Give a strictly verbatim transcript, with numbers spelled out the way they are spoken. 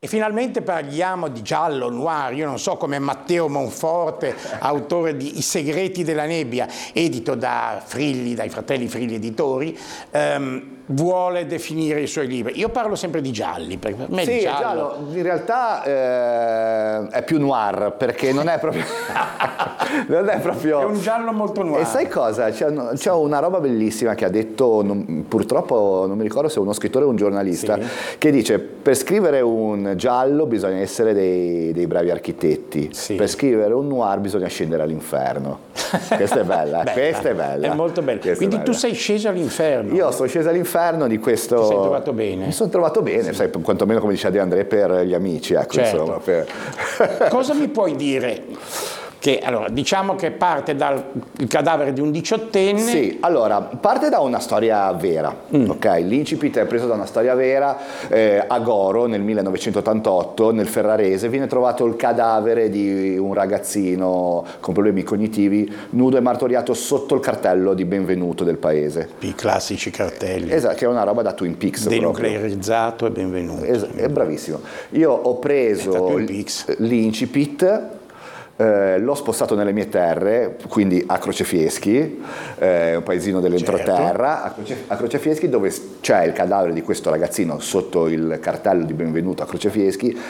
E finalmente parliamo di giallo noir. Io non so come Matteo Monforte, autore di I segreti della nebbia, edito da Frilli, dai fratelli Frilli editori, ehm, vuole definire i suoi libri. Io parlo sempre di gialli, perché per me sì, il giallo... giallo in realtà eh, è più noir, perché non è proprio... non è proprio... È un giallo molto noir. E sai cosa? C'è, c'è una roba bellissima che ha detto, non, purtroppo non mi ricordo se è uno scrittore o un giornalista, sì, che dice: per scrivere un giallo bisogna essere dei, dei bravi architetti, sì, per scrivere un noir bisogna scendere all'inferno. Questa è bella, bella, questa è bella. È molto bella. Questa Quindi tu sei sceso all'inferno. Io sono sceso all'inferno di questo... Ti sei trovato bene? Mi sono trovato bene, sì, sai, quantomeno come dice De André per gli amici, ecco, certo. Insomma, per... Cosa mi puoi dire? Che, allora, diciamo che parte dal cadavere di un diciottenne. Sì, allora, parte da una storia vera, mm. ok? L'incipit è preso da una storia vera. Eh, a Goro, nel millenovecentottantotto, nel Ferrarese, viene trovato il cadavere di un ragazzino con problemi cognitivi, nudo e martoriato sotto il cartello di benvenuto del paese. I classici cartelli. Esatto, che è una roba da Twin Peaks. Denuclearizzato e benvenuto. Es- è bravissimo. Io ho preso l'incipit, Eh, l'ho spostato nelle mie terre, quindi a Crocefieschi, eh, un paesino dell'entroterra, certo. a, Croce, a Crocefieschi, dove c'è il cadavere di questo ragazzino sotto il cartello di benvenuto a Crocefieschi,